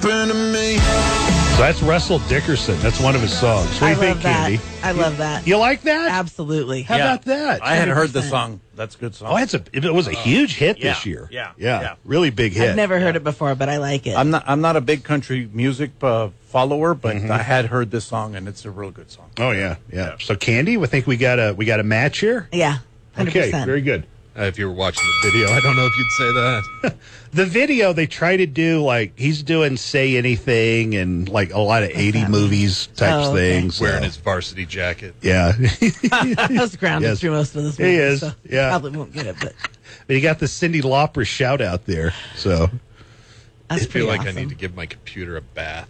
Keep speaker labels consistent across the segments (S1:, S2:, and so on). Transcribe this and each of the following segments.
S1: happened to me.
S2: So that's Russell Dickerson. That's one of his songs. What do you think, Candy?
S3: I love that.
S2: You like that?
S3: Absolutely.
S2: How about that?
S4: I had heard the song. That's a good song.
S2: Oh, it was a huge hit this year.
S4: Yeah.
S2: Really big hit.
S3: I've never heard it before, but I like it.
S4: I'm not a big country music follower, but I had heard this song, and it's a real good song.
S2: Oh yeah. So Candy, we think we got a match here.
S3: Yeah. 100%.
S2: Okay, very good.
S5: If you were watching the video, I don't know if you'd say that.
S2: The video, they try to do, like, he's doing Say Anything and, like, a lot of 80 movies type things.
S5: Wearing his varsity jacket.
S2: Yeah.
S3: I was grounded through most of this movie.
S2: He is,
S3: so
S2: yeah.
S3: Probably won't get it, but
S2: But you got the Cyndi Lauper shout out there, so.
S3: that's
S5: I feel
S3: pretty
S5: like
S3: awesome.
S5: I need to give my computer a bath.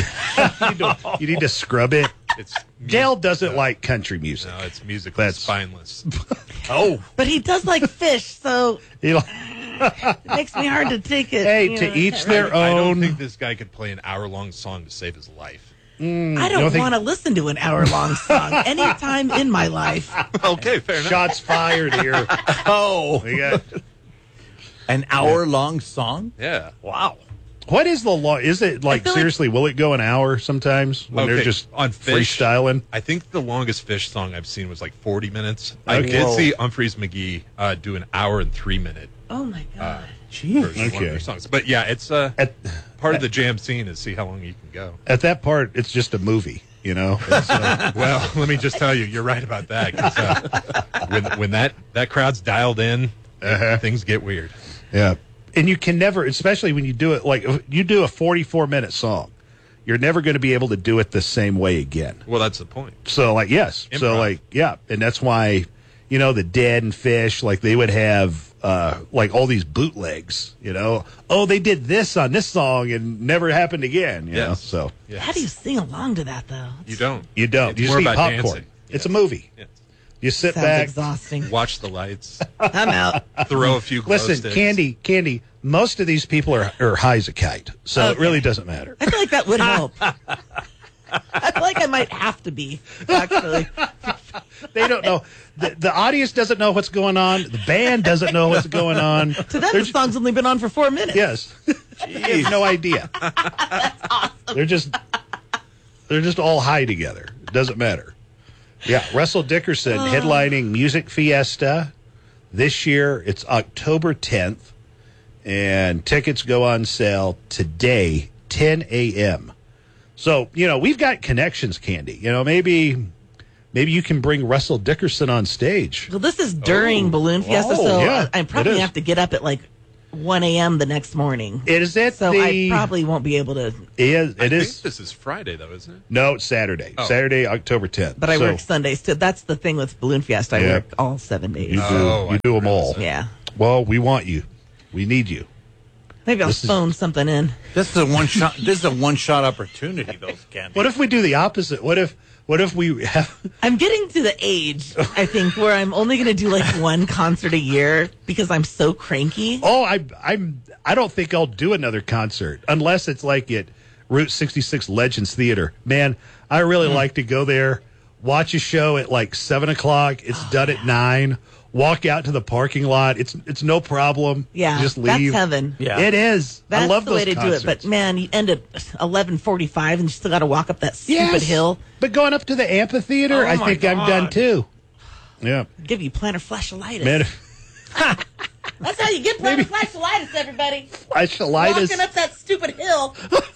S2: You need to scrub it.
S5: It's
S2: Dale doesn't like country music.
S5: No, it's musically
S2: That's-
S5: spineless.
S3: But he does like fish, so
S2: He li-
S3: it makes me hard to take it.
S2: Hey,
S3: you
S2: to
S3: know.
S2: each their
S5: I don't
S2: own.
S5: think this guy could play an hour-long song to save his life.
S3: I
S2: don't
S3: don't
S2: think-
S3: want to listen to an hour-long song anytime in my life.
S5: Okay, fair enough.
S2: Shots fired here. We got,
S4: An hour-long song?
S5: Yeah.
S4: Wow.
S2: what is the law? Is it like
S3: feel like-
S2: seriously? Will it go an hour sometimes when they're
S5: Okay,
S2: just
S5: on Fish,
S2: freestyling?
S5: I think the longest Fish song I've seen was like 40 minutes.
S2: Okay.
S5: I did
S4: Whoa.
S5: see Humphreys McGee do an hour and 3-minute
S3: Oh my god!
S5: version of one of
S2: Okay.
S5: their songs. But yeah, it's
S2: At
S5: part of the jam scene is see how long you can go.
S2: at that part, it's just a movie. You know. It's,
S5: Well, let me just tell you, you're right about that. 'Cause, when that crowd's dialed in, things get weird.
S2: Yeah. And you can never, especially when you do it, like if you do a 44-minute song, you're never going to be able to do it the same way again.
S5: Well, that's the point.
S2: So, like, yes. So,
S5: Improv.
S2: like, yeah. And that's why, you know, the Dead and Fish, like, they would have, like, all these bootlegs, you know. Oh, they did this on this song and never happened again, you know.
S5: Yes.
S2: So,
S5: Yes.
S3: How do you sing along to that though?
S5: You don't.
S2: you don't.
S5: It's
S2: You just
S5: more
S2: need
S5: about
S2: popcorn.
S5: dancing.
S2: It's
S5: Yes.
S2: a movie.
S5: Yes.
S2: You sit
S3: Sounds
S2: back.
S3: exhausting.
S5: Watch the lights.
S3: I'm out.
S5: Throw a few glow
S2: Listen,
S5: sticks.
S2: Candy, most of these people are high as a kite. So it
S3: Okay.
S2: really doesn't matter.
S3: I feel like that would help. I feel like I might have to be actually.
S2: They don't know. The audience doesn't know what's going on. The band doesn't know what's going on.
S3: To them, the song's only been on for 4 minutes.
S2: Yes. They have no idea. They're just all high together. It doesn't matter. Yeah, Russell Dickerson headlining Music Fiesta. This year, it's October 10th, and tickets go on sale today, 10 a.m. So, you know, we've got connections, Candy. You know, maybe you can bring Russell Dickerson on stage.
S3: Well, this is during Balloon Fiesta,
S2: Oh,
S3: so
S2: yeah,
S3: I probably
S2: it is.
S3: have to get up at like 1 a.m. the next morning.
S2: Is it
S3: So
S2: the...
S3: I probably won't be able to.
S2: It
S5: I
S2: is.
S5: think this is Friday, though, isn't it?
S2: No, it's Saturday.
S5: Oh.
S2: Saturday, October 10th.
S3: But I
S2: So
S3: work Sundays too. That's the thing with Balloon Fiesta. I
S2: Yeah.
S3: work all 7 days.
S2: You
S5: Oh, I
S2: do them all.
S5: realize that.
S3: Yeah.
S2: Well, we want you. We need you.
S3: Maybe I'll
S2: This is-
S3: phone something in.
S4: This is a one shot. This is a one-shot opportunity, though, Candy.
S2: What if we do the opposite? What if we have...
S3: I'm getting to the age, I think, where I'm only going to do like one concert a year because I'm so cranky.
S2: Oh, I don't think I'll do another concert unless it's like at Route 66 Legends Theater. Man, I really like to go there, watch a show at like 7 o'clock. It's done at 9. Walk out to the parking lot. It's no problem.
S3: Yeah,
S2: Just leave.
S3: that's heaven.
S4: Yeah.
S2: It is.
S3: That's
S2: I love
S3: the
S2: those
S3: way to
S2: concerts.
S3: do it. But man, you end at 11:45 and you still got to walk up that stupid
S2: Yes.
S3: hill.
S2: But going up to the amphitheater,
S4: Oh,
S2: I
S4: my
S2: think I'm
S4: God.
S2: done too. Yeah,
S3: Give you plantar fasciitis.
S2: man.
S3: That's how you get plantar fasciitis, everybody.
S2: Fasciitis.
S3: Walking up that stupid hill.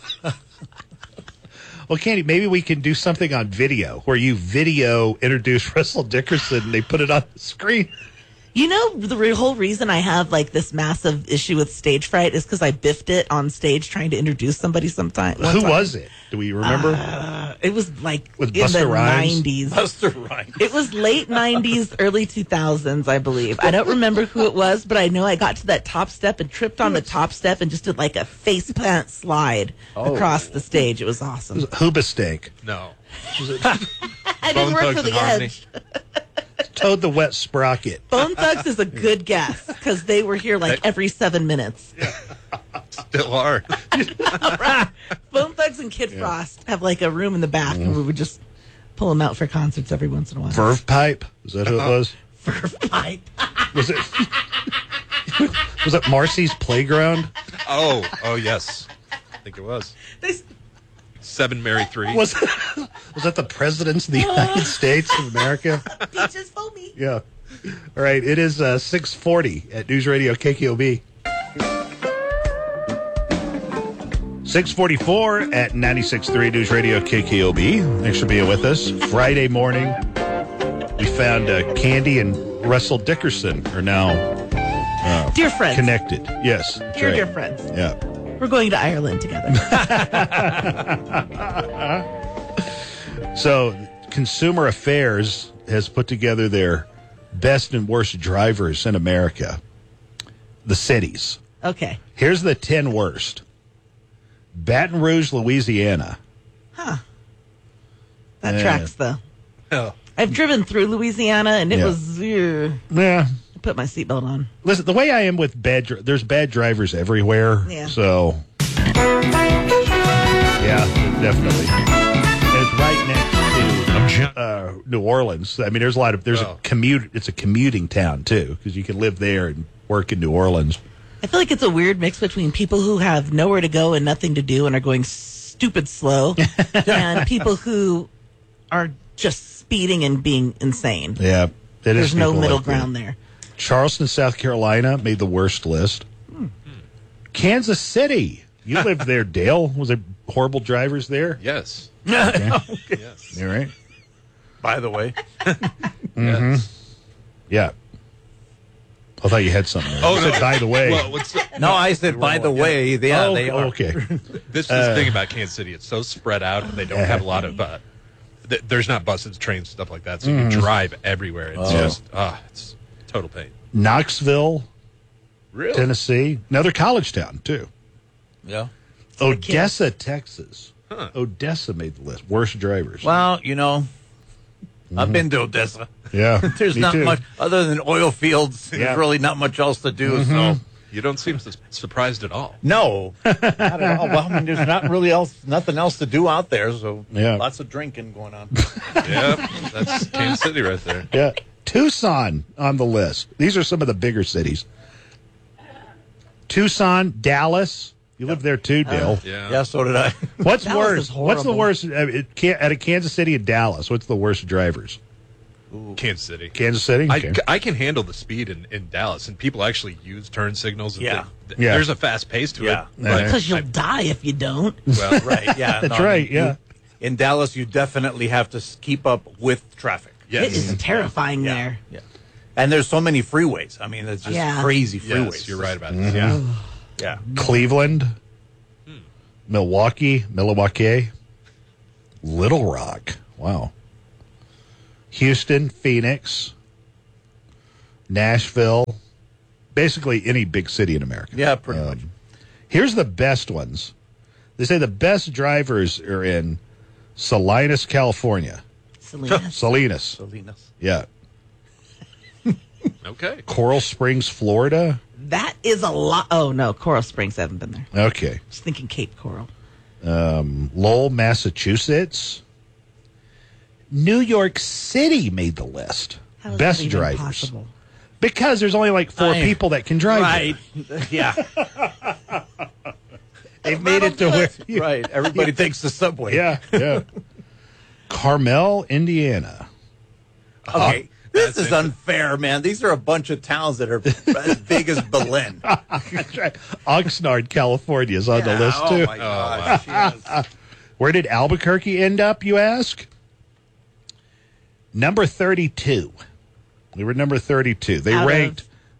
S2: Well, Candy, maybe we can do something on video where you video introduce Russell Dickerson and they put it on the screen.
S3: You know, the whole reason I have like this massive issue with stage fright is because I biffed it on stage trying to introduce somebody sometime.
S2: Who was it? Do we remember?
S3: It was like
S2: With
S3: in
S2: Busta
S3: the
S2: Rhymes?
S3: 90s.
S4: Buster Rhymes.
S3: It was late 90s, early 2000s, I believe. I don't remember who it was, but I know I got to that top step and tripped on the top step and just did like a face plant slide across the stage. It was awesome.
S2: Hoobastank.
S5: No.
S3: I didn't
S5: Bone
S3: work
S5: Thugs
S3: for the
S5: and Harmony.
S3: Edge.
S2: Toad the Wet Sprocket.
S3: Bone Thugs is a good guess because they were here like every 7 minutes.
S5: Still are.
S3: Bone Thugs and Kid Frost have like a room in the back, and we would just pull them out for concerts every once in a while.
S2: Verve Pipe. Is that who it was?
S3: Pipe.
S2: Was it? Was it Marcy's Playground?
S5: Oh, yes. think it was.
S3: They-
S5: 7 marry 3.
S2: Was that the presidents of the United States of America?
S3: Peaches for me.
S2: Yeah. All right. It is 6:40 at News Radio KKOB. 6:44 at 96.3 News Radio KKOB. Thanks for being with us. Friday morning, we found Candy and Russell Dickerson are now
S3: Dear friends.
S2: connected. Yes. that's
S3: Dear,
S2: right.
S3: dear friends.
S2: Yeah.
S3: We're going to Ireland together.
S2: So, Consumer Affairs has put together their best and worst drivers in America. The cities.
S3: Okay.
S2: Here's the 10 worst. Baton Rouge, Louisiana.
S3: That
S2: Yeah.
S3: tracks, though.
S5: Oh.
S3: I've driven through Louisiana, and it
S2: Yeah.
S3: was...
S2: Yeah.
S3: I put my seatbelt on.
S2: Listen, the way I am with there's bad drivers everywhere.
S3: Yeah.
S2: So, yeah, definitely. And it's right next to New Orleans. I mean, there's a commute. It's a commuting town too, because you can live there and work in New Orleans.
S3: I feel like it's a weird mix between people who have nowhere to go and nothing to do and are going stupid slow, and people who are just speeding and being insane.
S2: Yeah,
S3: There's no
S2: people
S3: middle
S2: like that.
S3: ground there.
S2: Charleston, South Carolina made the worst list. Kansas City. You lived there, Dale. Was there horrible drivers there?
S5: Yes.
S2: Yes. You right?
S4: By the way.
S5: Yes.
S2: Yeah. I thought you had something there.
S5: Oh,
S2: You
S5: no.
S2: said, by the way.
S5: Well, what's
S4: No, I said, by the way, they are.
S2: Okay.
S5: this is the thing about Kansas City. It's so spread out, and they don't have a lot of. There's not buses, trains, stuff like that, so you can drive everywhere. It's it's total pain.
S2: Knoxville,
S5: Really?
S2: Tennessee. Another college town, too.
S4: Yeah.
S2: Odessa, Texas. Odessa made the list. Worst drivers.
S4: Well, I've been to Odessa.
S2: Yeah.
S4: There's
S2: me
S4: not
S2: too.
S4: much other than oil fields.
S2: Yeah.
S4: There's really not much else to do. So
S5: You don't seem surprised at all.
S4: no, not at all. Well, I mean, there's not really nothing else to do out there. So
S2: Yeah.
S4: lots of drinking going on.
S5: Yeah, that's Kansas City right there.
S2: Yeah. Tucson on the list. These are some of the bigger cities. Tucson, Dallas. You live there too, Dale.
S5: Yeah.
S4: Yeah, so did I.
S2: What's
S3: Dallas
S2: worse?
S3: is
S2: What's the
S3: horrible.
S2: worst out of Kansas City and Dallas? What's the worst drivers?
S5: Kansas City.
S2: Kansas City. Okay.
S5: I can handle the speed in Dallas, and people actually use turn signals. And
S4: Yeah.
S2: Yeah.
S5: There's a fast pace to
S4: Yeah.
S5: it. But
S3: Because you'll die if you don't.
S5: well,
S4: Right. Yeah.
S2: That's
S4: no,
S2: right. Yeah.
S4: In Dallas, you definitely have to keep up with traffic.
S5: yes.
S3: It is terrifying
S4: Yeah.
S3: there.
S4: Yeah. And there's so many freeways. I mean, it's just
S3: Yeah.
S4: crazy freeways.
S5: Yes, you're right about
S2: Mm-hmm.
S5: that. Yeah.
S4: Yeah.
S2: Cleveland, Milwaukee, Little Rock. Wow. Houston, Phoenix, Nashville. Basically any big city in America.
S4: Yeah, pretty much.
S2: Here's the best ones. They say the best drivers are in Salinas, California.
S3: Selena.
S2: Salinas.
S4: Salinas.
S2: Yeah.
S5: Okay.
S2: Coral Springs, Florida.
S3: That is a lot. Oh, no. Coral Springs. I haven't been there.
S2: Okay.
S3: Just thinking Cape Coral.
S2: Lowell, Massachusetts. New York City made the list.
S3: How is
S2: Best
S3: that even
S2: drivers.
S3: possible?
S2: Because there's only like four people that can drive.
S4: Right. Yeah.
S2: They've made it to where.
S4: Right. Everybody takes the subway.
S2: Yeah, yeah. Carmel, Indiana.
S4: Okay. This
S5: That's
S4: is unfair, man. These are a bunch of towns that are as big as Berlin.
S2: That's right. Oxnard, California is on the list too.
S4: Oh, my gosh. Yes.
S2: Where did Albuquerque end up, you ask? Number 32. We were number 32. They
S3: Out of-
S2: ranked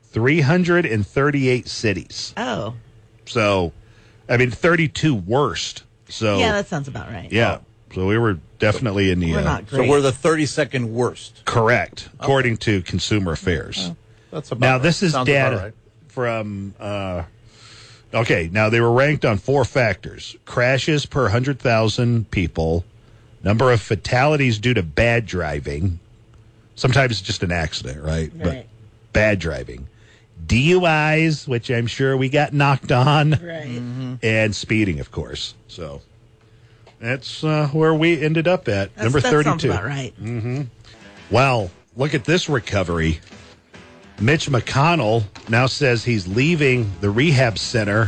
S2: 338 cities.
S3: Oh.
S2: So, I mean, 32 worst. So,
S3: Yeah, that sounds about right.
S2: yeah. So we were definitely in the
S3: We're not
S4: So
S3: great.
S4: we're the 32nd worst.
S2: correct, according to Consumer Affairs.
S4: That's about
S2: Now,
S4: right.
S2: this is
S4: Sounds about
S2: data
S4: right.
S2: from. Okay, now they were ranked on four factors: crashes per 100,000 people, number of fatalities due to bad driving. Sometimes it's just an accident, right? But
S3: Right.
S2: bad driving, DUIs, which I'm sure we got knocked on,
S3: Right.
S2: and speeding, of course. So that's where we ended up at number
S3: That
S2: 32.
S3: sounds about right.
S2: Well, look at this recovery. Mitch McConnell now says he's leaving the rehab center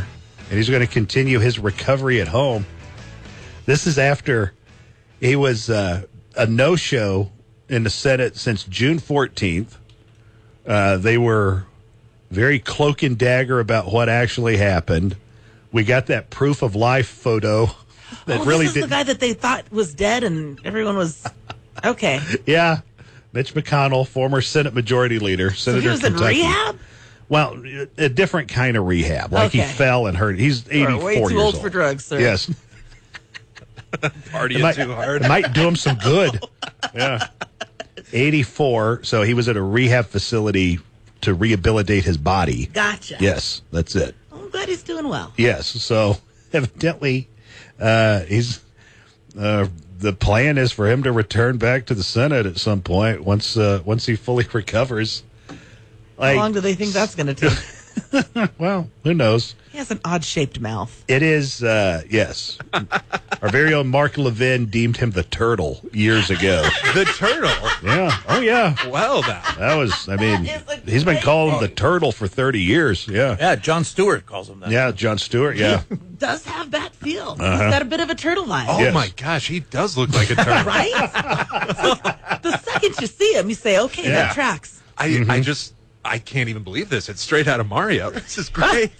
S2: and he's going to continue his recovery at home. This is after he was a no-show in the Senate since June 14th. They were very cloak and dagger about what actually happened. We got that proof of life photo that really
S3: this is the guy that they thought was dead, and everyone was okay.
S2: Yeah, Mitch McConnell, former Senate Majority Leader, Senator
S3: So he was in
S2: Kentucky.
S3: rehab?
S2: Well, a different kind of rehab. Like he
S3: Okay.
S2: fell and hurt. He's 84
S3: way too
S2: years
S3: old for drugs, sir.
S2: Yes.
S5: Partying too hard.
S2: It might do him some good. Yeah. 84. So he was at a rehab facility to rehabilitate his body.
S3: Gotcha.
S2: Yes, that's it.
S3: I'm glad he's doing well.
S2: Yes. So evidently, he's the plan is for him to return back to the Senate at some point once he fully recovers.
S3: How long do they think that's going to take?
S2: Well, who knows?
S3: He has an odd-shaped mouth.
S2: It is, yes. Our very own Mark Levin deemed him the turtle years ago.
S5: The turtle.
S2: Yeah. Oh, yeah.
S5: Well, now.
S2: That was, I mean,
S3: That is
S2: he's been
S3: great
S2: calling him the turtle for 30 years. Yeah.
S4: Yeah, John Stewart calls him that.
S2: Yeah, John Stewart, yeah.
S3: Does have that feel. He's got a bit of a turtle vibe.
S5: Oh
S2: Yes.
S5: my gosh, he does look like a turtle.
S3: Right? It's like, the second you see him, you say, okay,
S2: Yeah.
S3: that tracks.
S5: I can't even believe this. It's straight out of Mario. This is great.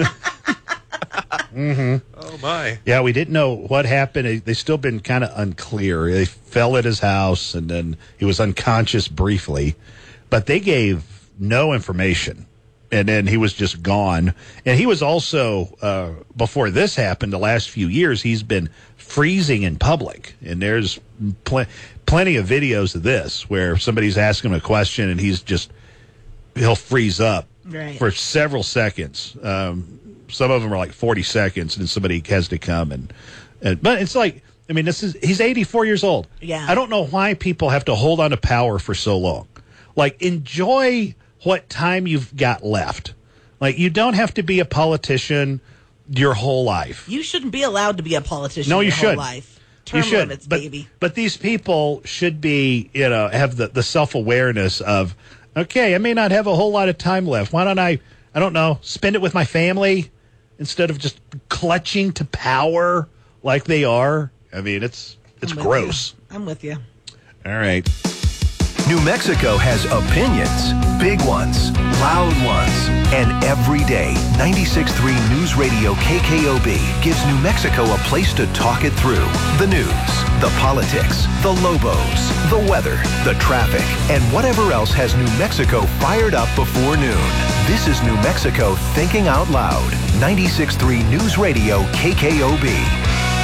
S5: Oh my.
S2: Yeah, we didn't know what happened. They've still been kind of unclear. They fell at his house, and then he was unconscious briefly. But they gave no information. And then he was just gone. And he was also, before this happened, the last few years, he's been freezing in public. And there's plenty of videos of this where somebody's asking him a question and he'll freeze up for several seconds. Some of them are like 40 seconds, and then somebody has to come. But it's like, I mean, he's 84 years old.
S3: Yeah.
S2: I don't know why people have to hold on to power for so long. Like, enjoy what time you've got left. Like, you don't have to be a politician your whole life.
S3: You shouldn't be allowed to be a politician
S2: No,
S3: your
S2: you
S3: whole
S2: shouldn't.
S3: life. Term
S2: You should,
S3: limits, baby.
S2: But these people should be, have the self-awareness of, okay, I may not have a whole lot of time left. Why don't I don't know, spend it with my family instead of just clutching to power like they are? I mean, it's gross.
S3: I'm with you.
S2: All right.
S1: New Mexico has opinions, big ones, loud ones, and every day, 96.3 News Radio KKOB gives New Mexico a place to talk it through. The news, the politics, the Lobos, the weather, the traffic, and whatever else has New Mexico fired up before noon. This is New Mexico Thinking Out Loud. 96.3 News Radio KKOB.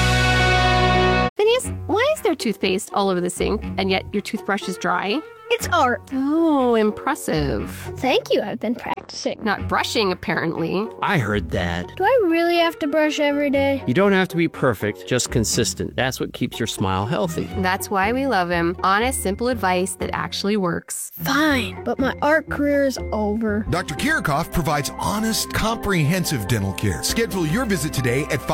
S6: Phineas, why is there toothpaste all over the sink, and yet your toothbrush is dry?
S7: It's art.
S6: Oh, impressive.
S7: Thank you, I've been practicing.
S6: Not brushing, apparently.
S8: I heard that.
S7: Do I really have to brush every day?
S8: You don't have to be perfect, just consistent. That's what keeps your smile healthy.
S6: That's why we love him. Honest, simple advice that actually works.
S7: Fine, but my art career is over.
S9: Dr. Kirchhoff provides honest, comprehensive dental care. Schedule your visit today at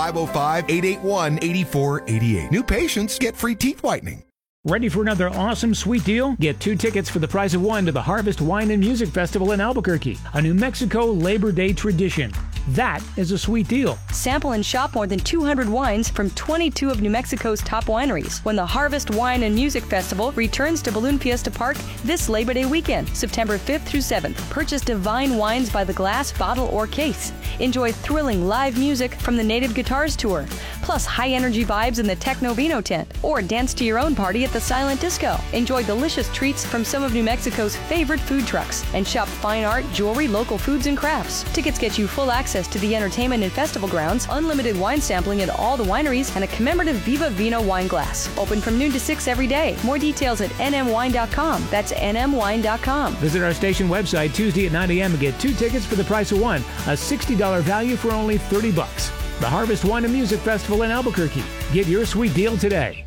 S9: 505-881-8488. New patients get free teeth whitening.
S10: Ready for another awesome sweet deal? Get 2 tickets for the price of 1 to the Harvest Wine and Music Festival in Albuquerque, a New Mexico Labor Day tradition. That is a sweet deal.
S11: Sample and shop more than 200 wines from 22 of New Mexico's top wineries when the Harvest Wine and Music Festival returns to Balloon Fiesta Park this Labor Day weekend, September 5th through 7th. Purchase divine wines by the glass, bottle, or case. Enjoy thrilling live music from the Native Guitars Tour, plus high-energy vibes in the Techno Vino tent, or dance to your own party at the Silent Disco. Enjoy delicious treats from some of New Mexico's favorite food trucks, and shop fine art, jewelry, local foods, and crafts. Tickets get you full access to the entertainment and festival grounds, unlimited wine sampling at all the wineries, and a commemorative Viva Vino wine glass. Open from noon to 6 every day. More details at nmwine.com. That's nmwine.com.
S10: Visit our station website Tuesday at 9 a.m. and get 2 tickets for the price of 1, a $60 value for only $30. The Harvest Wine and Music Festival in Albuquerque. Get your sweet deal today.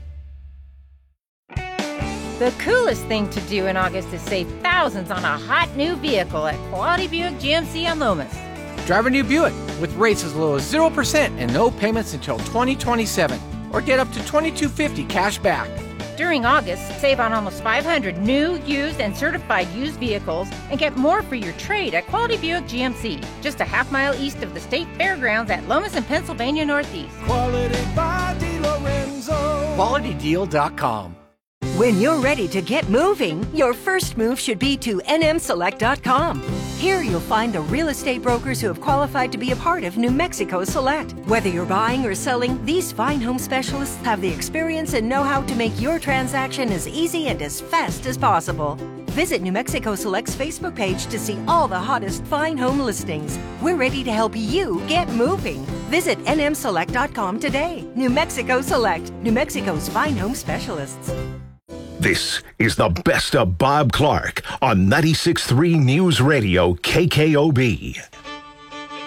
S12: The coolest thing to do in August is save thousands on a hot new vehicle at Quality Buick GMC on Loomis.
S13: Drive a new Buick with rates as low as 0% and no payments until 2027. Or get up to $2,250 cash back.
S12: During August, save on almost 500 new, used, and certified used vehicles and get more for your trade at Quality Buick GMC, just a half-mile east of the State Fairgrounds at Lomas and Pennsylvania Northeast.
S14: Quality by DeLorenzo.
S15: QualityDeal.com. When you're ready to get moving, your first move should be to nmselect.com. Here you'll find the real estate brokers who have qualified to be a part of New Mexico Select. Whether you're buying or selling, these fine home specialists have the experience and know-how to make your transaction as easy and as fast as possible. Visit New Mexico Select's Facebook page to see all the hottest fine home listings. We're ready to help you get moving. Visit nmselect.com today. New Mexico Select, New Mexico's fine home specialists.
S1: This is the best of Bob Clark on 96.3 News Radio KKOB.